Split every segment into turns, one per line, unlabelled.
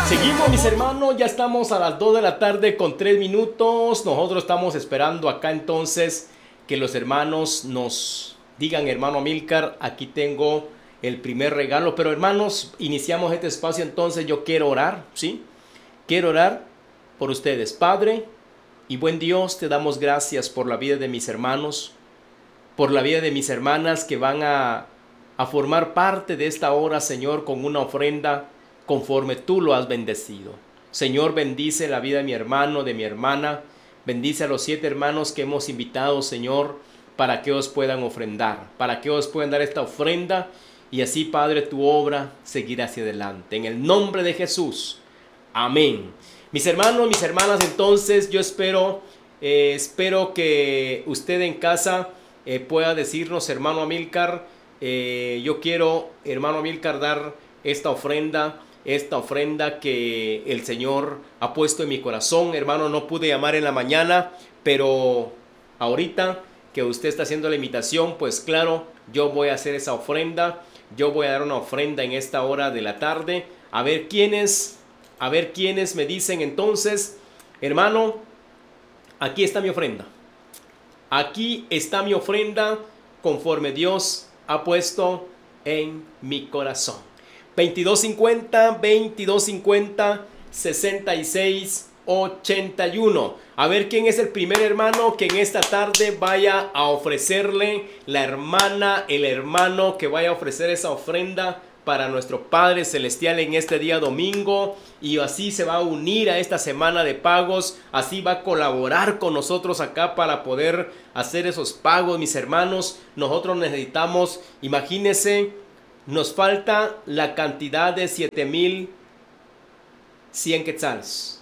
Seguimos, mis hermanos, ya estamos a las 2 de la tarde con 3 minutos. Nosotros estamos esperando acá entonces que los hermanos nos digan, hermano Amílcar, aquí tengo el primer regalo. Pero hermanos, iniciamos este espacio, entonces yo quiero orar, ¿sí? Quiero orar por ustedes. Padre y buen Dios, te damos gracias por la vida de mis hermanos, por la vida de mis hermanas que van a formar parte de esta hora, Señor, con una ofrenda conforme tú lo has bendecido. Señor, bendice la vida de mi hermano, de mi hermana. Bendice a los 7 hermanos que hemos invitado, Señor, para que os puedan ofrendar, para que os puedan dar esta ofrenda y así, Padre, tu obra seguirá hacia adelante. En el nombre de Jesús. Amén. Mis hermanos, mis hermanas, entonces yo espero que usted en casa pueda decirnos, hermano Amílcar, yo quiero, hermano Amílcar, dar esta ofrenda que el Señor ha puesto en mi corazón. Hermano, no pude llamar en la mañana, pero ahorita que usted está haciendo la invitación, pues claro, yo voy a hacer esa ofrenda. Yo voy a dar una ofrenda en esta hora de la tarde. A ver quiénes me dicen entonces, hermano, aquí está mi ofrenda. Aquí está mi ofrenda conforme Dios ha puesto en mi corazón. 2250, 66, 81. A ver quién es el primer hermano que en esta tarde vaya a ofrecerle, la hermana, el hermano que vaya a ofrecer esa ofrenda para nuestro Padre Celestial en este día domingo, y así se va a unir a esta semana de pagos, así va a colaborar con nosotros acá para poder hacer esos pagos, mis hermanos. Nosotros necesitamos, imagínense, nos falta la cantidad de 7,100 quetzales.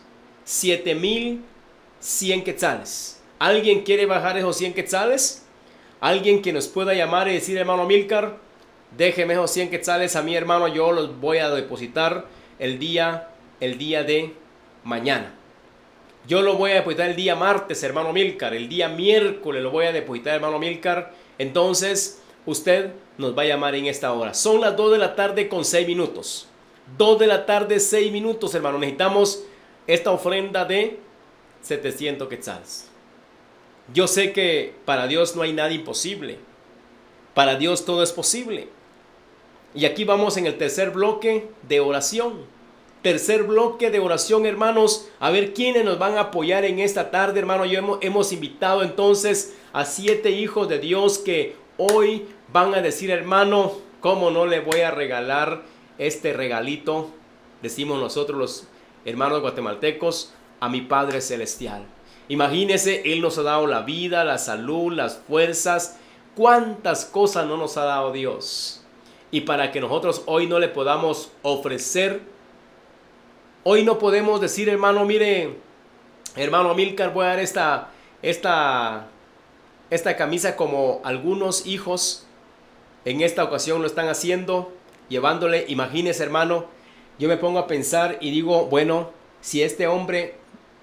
7,100 quetzales. ¿Alguien quiere bajar esos 100 quetzales? ¿Alguien que nos pueda llamar y decir, hermano Amílcar, déjeme esos 100 quetzales a mi hermano, yo los voy a depositar el día de mañana? Yo lo voy a depositar el día martes, hermano Amílcar. El día miércoles lo voy a depositar, hermano Amílcar. Entonces, usted nos va a llamar en esta hora. Son las 2 de la tarde con 6 minutos. 2 de la tarde, 6 minutos, hermano. Necesitamos esta ofrenda de 700 quetzales. Yo sé que para Dios no hay nada imposible. Para Dios todo es posible. Y aquí vamos en el tercer bloque de oración. Tercer bloque de oración, hermanos. A ver quiénes nos van a apoyar en esta tarde, hermano. Hemos invitado entonces a 7 hijos de Dios que hoy van a decir, hermano, ¿cómo no le voy a regalar este regalito? Decimos nosotros los hermanos guatemaltecos, a mi Padre Celestial. Imagínese, Él nos ha dado la vida, la salud, las fuerzas. ¿Cuántas cosas no nos ha dado Dios? Y para que nosotros hoy no le podamos ofrecer, hoy no podemos decir, hermano, mire, hermano Amílcar, voy a dar esta camisa como algunos hijos en esta ocasión lo están haciendo, llevándole. Imagínese, hermano, yo me pongo a pensar y digo, bueno, si este hombre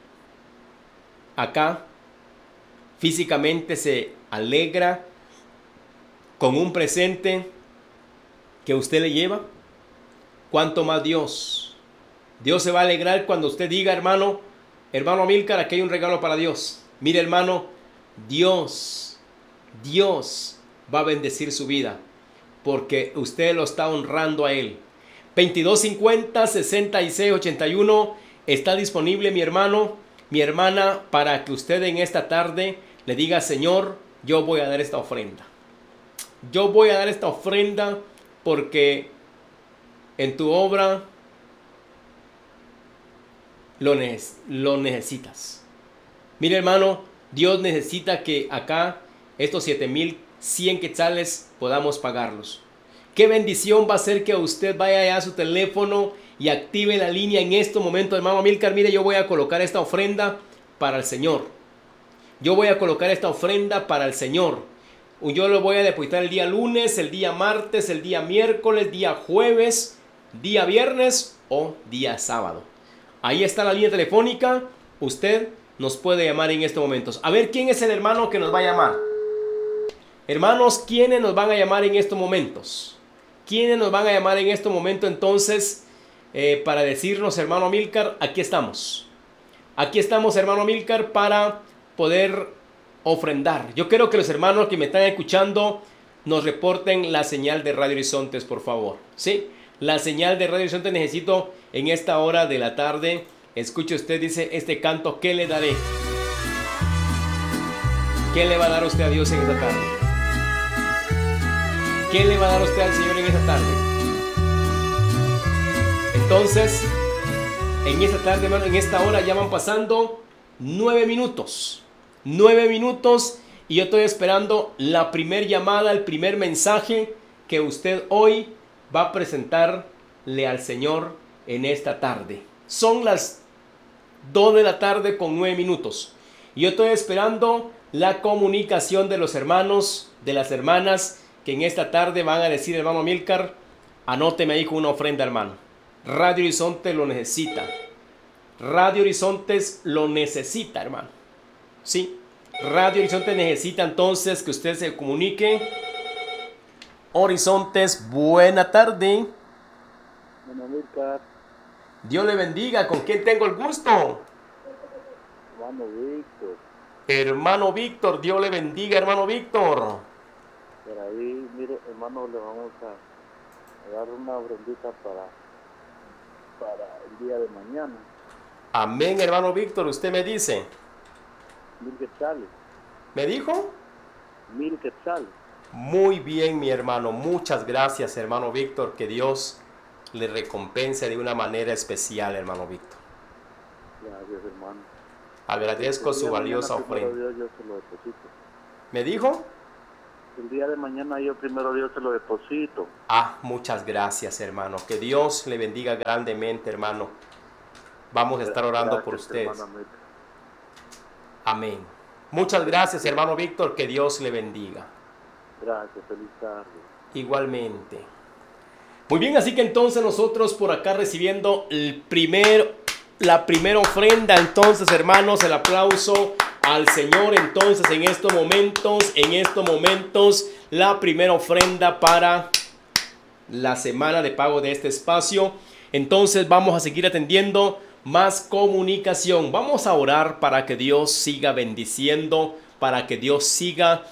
acá físicamente se alegra con un presente que usted le lleva, ¿cuánto más Dios? Dios se va a alegrar cuando usted diga, hermano Amílcar, aquí hay un regalo para Dios. Mire, hermano, Dios va a bendecir su vida porque usted lo está honrando a Él. 2250, 66, 81 está disponible, mi hermano, mi hermana, para que usted en esta tarde le diga, Señor, yo voy a dar esta ofrenda. Yo voy a dar esta ofrenda porque en tu obra lo necesitas. Mire, hermano, Dios necesita que acá estos 7,100 quetzales podamos pagarlos. Qué bendición va a ser que usted vaya allá a su teléfono y active la línea en este momento, hermano Amílcar. Mire, yo voy a colocar esta ofrenda para el Señor. Yo voy a colocar esta ofrenda para el Señor. Yo lo voy a depositar el día lunes, el día martes, el día miércoles, día jueves, día viernes o día sábado. Ahí está la línea telefónica. Usted nos puede llamar en estos momentos. A ver, ¿quién es el hermano que nos va a llamar? Hermanos, ¿quiénes nos van a llamar en estos momentos? ¿Quiénes nos van a llamar en este momento entonces para decirnos, hermano Amílcar, aquí estamos. Aquí estamos, hermano Amílcar, para poder ofrendar. Yo quiero que los hermanos que me están escuchando nos reporten la señal de Radio Horizontes, por favor. ¿Sí? La señal de Radio Horizontes necesito en esta hora de la tarde. Escuche usted, dice este canto, ¿qué le daré? ¿Qué le va a dar usted a Dios en esta tarde? ¿Qué le va a dar usted al Señor en esta tarde? Entonces, en esta tarde, hermano, en esta hora ya van pasando 9 minutos. 9 minutos y yo estoy esperando la primer llamada, el primer mensaje que usted hoy va a presentarle al Señor en esta tarde. Son las 2 de la tarde con 9 minutos. Y yo estoy esperando la comunicación de los hermanos, de las hermanas, que en esta tarde van a decir, hermano Amílcar, anóteme ahí con una ofrenda, hermano. Radio Horizonte lo necesita. Radio Horizontes lo necesita, hermano. Sí. Radio Horizonte necesita entonces que usted se comunique. Horizontes, buena tarde.
Bueno, Amílcar.
Dios le bendiga. ¿Con quién tengo el gusto?
Hermano Víctor.
Hermano Víctor, Dios le bendiga, hermano Víctor.
Por ahí, mire, hermano, le vamos a dar una ofrendita para el día de mañana.
Amén, hermano Víctor, usted me dice.
1000 quetzales.
¿Me dijo?
1000 quetzales.
Muy bien, mi hermano. Muchas gracias, hermano Víctor. Que Dios le recompense de una manera especial, hermano Víctor.
Gracias, hermano.
Agradezco su valiosa ofrenda.
Dios, yo se lo deposito.
¿Me dijo?
El día de mañana yo primero Dios se lo deposito.
Muchas gracias, hermano. Que Dios le bendiga grandemente, hermano. Vamos a estar orando por ustedes. Amén. Muchas gracias, hermano Víctor. Que Dios le bendiga.
Gracias, feliz tarde.
Igualmente. Muy bien, así que entonces nosotros por acá recibiendo la primera ofrenda. Entonces, hermanos, el aplauso al Señor. Entonces, en estos momentos, la primera ofrenda para la semana de pago de este espacio. Entonces, vamos a seguir atendiendo más comunicación. Vamos a orar para que Dios siga bendiciendo, para que Dios siga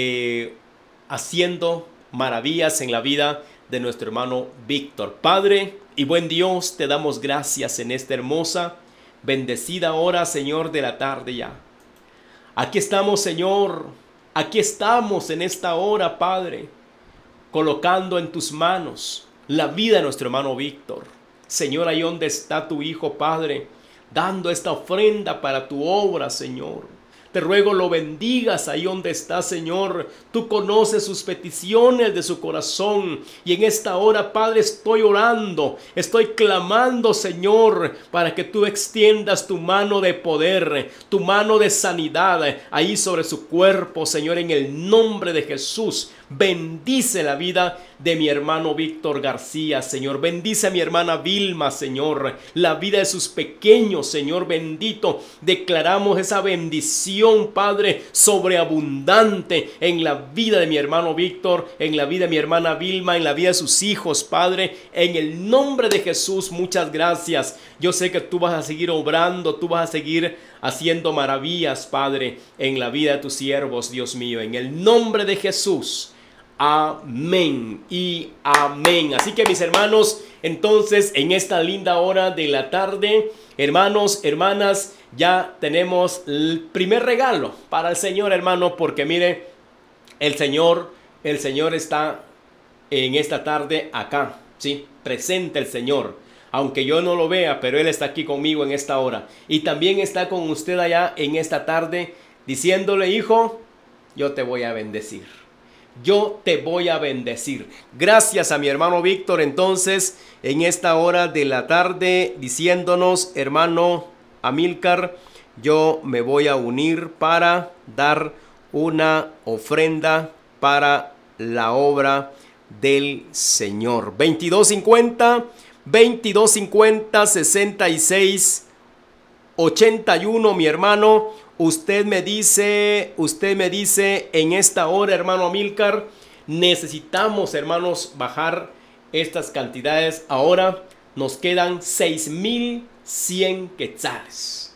haciendo maravillas en la vida de nuestro hermano Víctor. Padre y buen Dios, te damos gracias en esta hermosa, bendecida hora, Señor, de la tarde ya. Aquí estamos, Señor, aquí estamos en esta hora, Padre, colocando en tus manos la vida de nuestro hermano Víctor. Señor, ahí donde está tu Hijo, Padre, dando esta ofrenda para tu obra, Señor. Te ruego lo bendigas ahí donde está, Señor. Tú conoces sus peticiones de su corazón. Y en esta hora, Padre, estoy orando, estoy clamando, Señor, para que tú extiendas tu mano de poder, tu mano de sanidad ahí sobre su cuerpo, Señor, en el nombre de Jesús. Bendice la vida de mi hermano Víctor García, Señor. Bendice a mi hermana Vilma, Señor. La vida de sus pequeños, Señor bendito. Declaramos esa bendición, Padre, sobreabundante en la vida de mi hermano Víctor, en la vida de mi hermana Vilma, en la vida de sus hijos, Padre. En el nombre de Jesús, muchas gracias. Yo sé que tú vas a seguir obrando, tú vas a seguir haciendo maravillas, Padre, en la vida de tus siervos, Dios mío. En el nombre de Jesús. Amén y amén. Así que mis hermanos, entonces en esta linda hora de la tarde, hermanos, hermanas, ya tenemos el primer regalo para el Señor, hermano, porque mire, el Señor está en esta tarde acá, ¿sí? Presente el Señor. Aunque yo no lo vea, pero Él está aquí conmigo en esta hora. Y también está con usted allá en esta tarde, diciéndole, hijo, yo te voy a bendecir. Yo te voy a bendecir. Gracias a mi hermano Víctor, entonces, en esta hora de la tarde, diciéndonos, hermano Amílcar, yo me voy a unir para dar una ofrenda para la obra del Señor. 2250 66 81, mi hermano. Usted me dice en esta hora, hermano Amílcar, necesitamos, hermanos, bajar estas cantidades ahora. nos quedan 6,100 quetzales.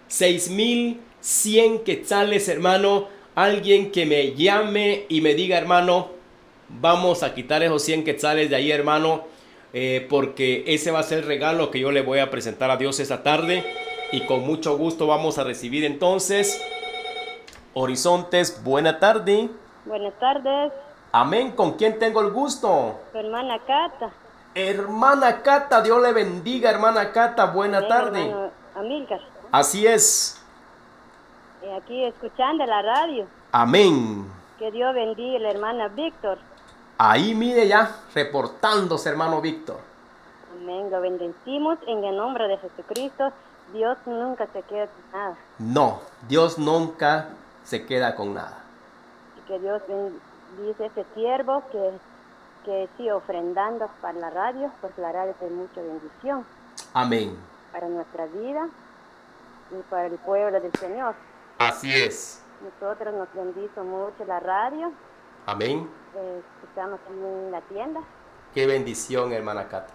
6,100 quetzales, hermano. Alguien que me llame y me diga, hermano, vamos a quitar esos 100 quetzales de ahí, hermano, porque ese va a ser el regalo que yo le voy a presentar a Dios esta tarde. Y con mucho gusto vamos a recibir entonces. Horizontes, buena tarde.
Buenas tardes,
Amén. ¿Con quién tengo el gusto?
su hermana Cata.
Hermana Cata, Dios le bendiga, hermana Cata. Buena tarde.
Hermano Amílcar.
Así es.
Aquí escuchando la radio.
Amén.
Que Dios bendiga a la hermana Víctor.
Ahí mire ya, reportándose, hermano Víctor.
Amén. Lo bendecimos en el nombre de Jesucristo. Dios nunca se queda con nada.
No, Dios nunca se queda con nada.
Y que Dios bendice a este siervo que sigue ofrendando para la radio, porque la radio es de mucha bendición
Amén.
para nuestra vida y para el pueblo del Señor.
Así es.
Nosotros nos bendice mucho la radio.
Amén.
Estamos en la tienda.
Qué bendición, hermana Cata.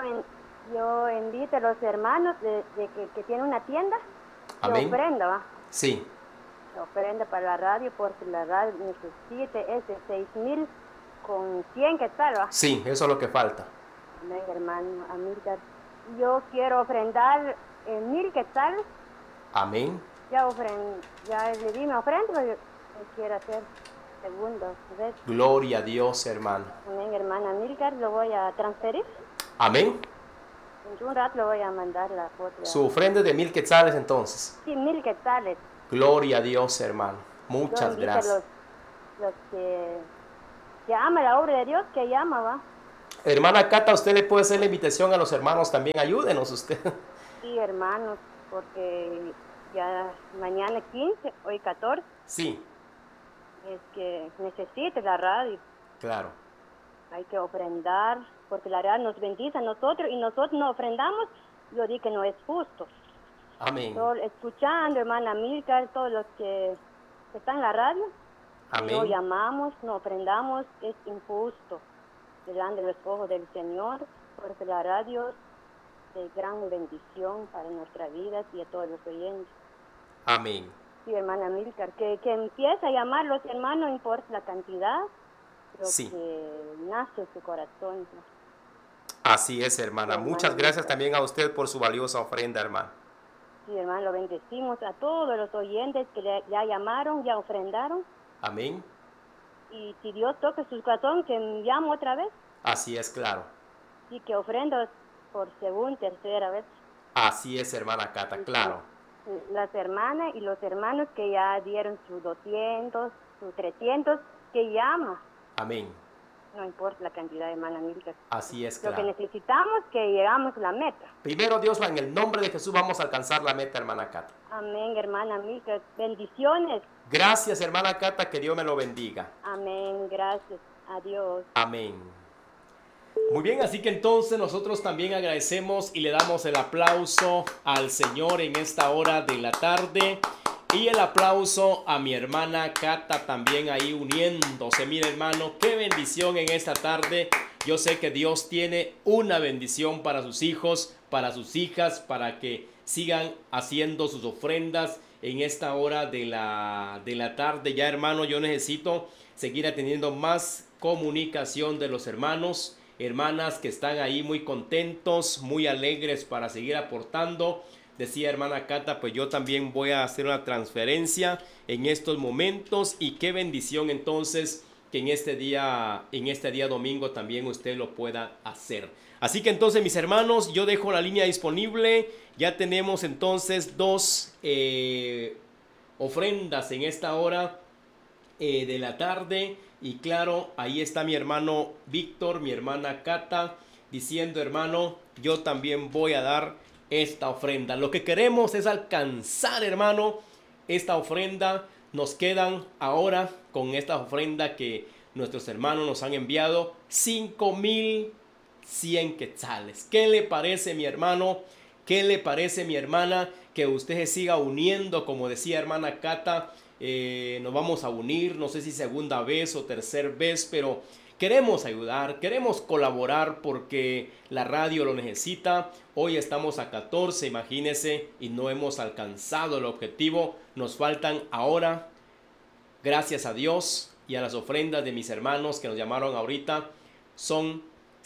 Yo invito a los hermanos que tienen una tienda,
Amén.
que ofrenda, ¿va?
Sí.
Ofrenda para la radio, porque la radio necesita ese 6,000 con 100 quetzales, ¿va?
Sí, eso es lo que falta.
Amén, hermano Amílcar. Yo quiero ofrendar 1,000 quetzales.
Amén.
Ya le di mi ofrenda, pero yo quiero hacer segunda vez.
Gloria a Dios, hermano.
Amén, hermana Amílcar, lo voy a transferir.
Amén.
En un rato lo voy a mandar la foto.
Su ofrenda es de 1,000 quetzales entonces.
Sí, 1,000 quetzales.
Gloria a Dios, hermano. Muchas
Yo invito a
gracias.
los que aman la obra de Dios, que llama, ¿va?
Hermana Cata, usted le puede hacer la invitación a los hermanos también. Ayúdenos usted.
Sí, hermanos, porque ya mañana 15, hoy 14,
Sí,
es que necesita la radio.
claro.
Hay que ofrendar, porque la radio nos bendice a nosotros y nosotros no ofrendamos. Yo digo que no es justo.
Amén.
Escuchando, hermana Milka, todos los que están en la radio,
Amén.
no llamamos, no ofrendamos, es injusto delante de los ojos del Señor, porque la radio es de gran bendición para nuestra vida y a todos los oyentes.
Amén.
Sí, hermana Milka, que empiece a llamar a los hermanos, no importa la cantidad, pero
Sí.
que nace su corazón, ¿no?
Así es, hermana.
Hermana
Muchas gracias
Milka.
también a usted por su valiosa ofrenda, hermano.
Sí, hermano, lo bendecimos a todos los oyentes que ya llamaron, ya ofrendaron.
Amén.
Y si Dios toca su corazón, que me llame otra vez.
Así es, claro.
Y que ofrendo por segunda, tercera vez.
Así es, hermana Cata, claro.
Las hermanas y los hermanos que ya dieron sus 200, sus 300, que llama.
Amén.
No importa la cantidad, hermana Milka.
Así es,
Lo que
claro.
necesitamos es que llegamos a la meta.
Primero, Dios, en el nombre de Jesús vamos a alcanzar la meta, hermana Cata.
Amén, hermana Milka. Bendiciones.
Gracias, hermana Cata, que Dios me lo bendiga.
Amén, gracias. Adiós.
Amén. Muy bien, así que entonces nosotros también agradecemos y le damos el aplauso al Señor en esta hora de la tarde. Y el aplauso a mi hermana Cata también ahí uniéndose. Mira, hermano, qué bendición en esta tarde. Yo sé que Dios tiene una bendición para sus hijos, para sus hijas, para que sigan haciendo sus ofrendas en esta hora de la tarde. Ya, hermano, yo necesito seguir atendiendo más comunicación de los hermanos, hermanas que están ahí muy contentos, muy alegres para seguir aportando. Decía hermana Cata, pues yo también voy a hacer una transferencia en estos momentos, y qué bendición entonces que en este día domingo también usted lo pueda hacer. Así que entonces, mis hermanos, yo dejo la línea disponible. Ya tenemos entonces dos ofrendas en esta hora de la tarde. Y claro, ahí está mi hermano Víctor, mi hermana Cata, diciendo, hermano, yo también voy a dar esta ofrenda. Lo que queremos es alcanzar, hermano, esta ofrenda. Nos quedan ahora con esta ofrenda que nuestros hermanos nos han enviado 5,100 quetzales. ¿Qué le parece, mi hermano? ¿Qué le parece, mi hermana? Que usted se siga uniendo, como decía hermana Cata. Nos vamos a unir, no sé si segunda vez o tercera vez, pero queremos ayudar, queremos colaborar porque la radio lo necesita. Hoy estamos a 14, imagínense, y no hemos alcanzado el objetivo. Nos faltan ahora, gracias a Dios y a las ofrendas de mis hermanos que nos llamaron ahorita, son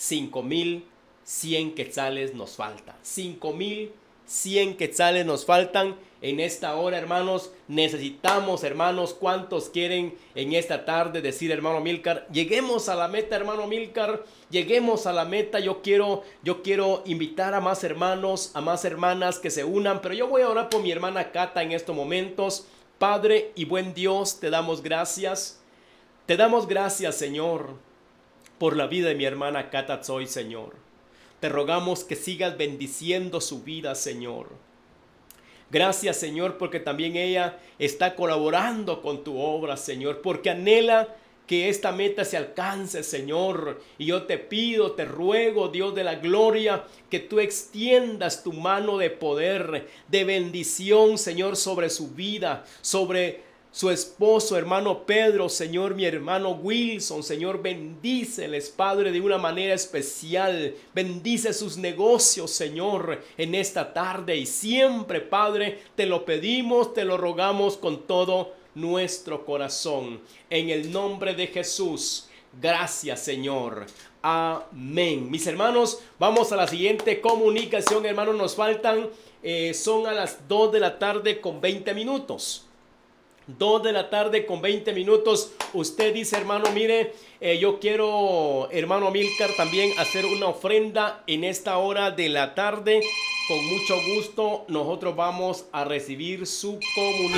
5,100 quetzales nos faltan. 5,100 quetzales nos faltan en esta hora, hermanos. Necesitamos, hermanos, ¿cuántos quieren en esta tarde decir, hermano Amílcar, lleguemos a la meta, hermano Amílcar, lleguemos a la meta? Yo quiero invitar a más hermanos, a más hermanas que se unan, pero yo voy a orar por mi hermana Cata en estos momentos. Padre y buen Dios, te damos gracias. Te damos gracias, Señor, por la vida de mi hermana Cata Tzoy, Señor. Te rogamos que sigas bendiciendo su vida, Señor. Gracias, Señor, porque también ella está colaborando con tu obra, Señor, porque anhela que esta meta se alcance, Señor. Y yo te pido, te ruego, Dios de la gloria, que tú extiendas tu mano de poder, de bendición, Señor, sobre su vida, sobre su esposo, hermano Pedro, Señor, mi hermano Wilson, Señor, bendíceles, Padre, de una manera especial. Bendice sus negocios, Señor, en esta tarde y siempre, Padre, te lo pedimos, te lo rogamos con todo nuestro corazón. En el nombre de Jesús, gracias, Señor. Amén. Mis hermanos, vamos a la siguiente comunicación, hermanos. Nos faltan, son a las 2 de la tarde con 20 minutos. 2 de la tarde con 20 minutos. Usted dice, hermano, mire, yo quiero, hermano Amílcar, también hacer una ofrenda en esta hora de la tarde. Con mucho gusto nosotros vamos a recibir su comunicación.